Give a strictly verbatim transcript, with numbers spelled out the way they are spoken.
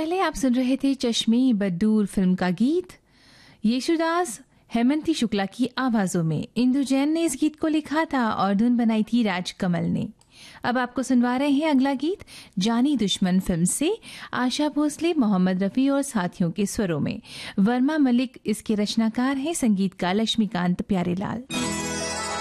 पहले आप सुन रहे थे चश्मे बदूर फिल्म का गीत। येशुदास हेमंती शुक्ला की आवाजों में। इंदु जैन ने इस गीत को लिखा था और धुन बनाई थी राजकमल ने। अब आपको सुनवा रहे हैं अगला गीत जानी दुश्मन फिल्म से। आशा भोसले, मोहम्मद रफी और साथियों के स्वरों में। वर्मा मलिक इसके रचनाकार हैं, संगीतकार लक्ष्मीकांत प्यारेलाल।